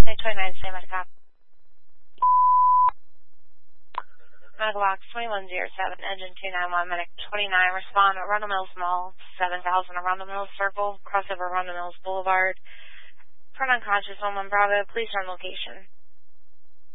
929, same as cop. Medical box 2107, engine 291, medic 29, respond at Arundel Mills Mall, 7000 Arundel Mills Circle, crossover Arundel Mills Boulevard. For an unconscious woman, Bravo, please run location.